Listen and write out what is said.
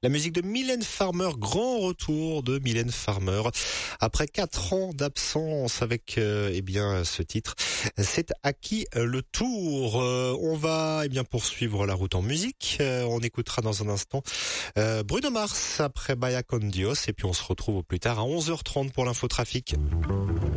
La musique de Mylène Farmer, grand retour de Mylène Farmer. Après 4 ans d'absence avec ce titre, c'est à qui le tour. On va poursuivre la route en musique. On écoutera dans un instant Bruno Mars après Baya con Dios et puis on se retrouve au plus tard à 11h30 pour l'infotrafic.